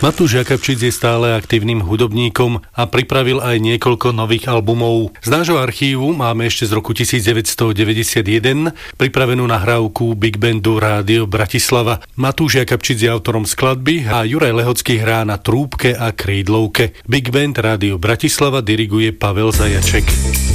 Matúš Jakabčič je stále aktívnym hudobníkom a pripravil aj niekoľko nových albumov. Z nášho archívu máme ešte z roku 1991 pripravenú nahrávku Big Bandu Rádio Bratislava. Matúš Jakabčič je autorom skladby a Juraj Lehocký hrá na trúbke a krídlovke. Big Band Rádio Bratislava diriguje Pavel Zajaček.